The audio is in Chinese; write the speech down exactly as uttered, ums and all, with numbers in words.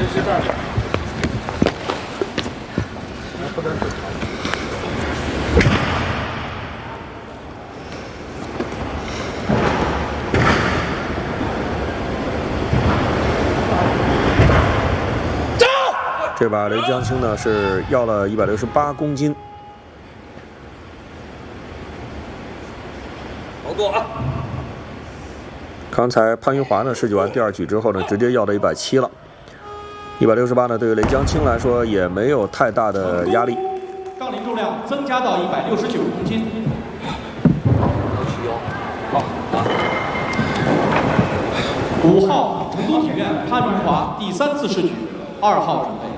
是这儿。不能。这把雷江青呢是要了一百六十八公斤。 好过啊！ 刚才潘云华呢试举完第二局之后呢，直接要到一百七了。一百六十八呢，对于雷江青来说也没有太大的压力。 杠铃重量增加到一百六十九公斤。 好啊。 五号成都体院潘云华第三次试举，二号准备。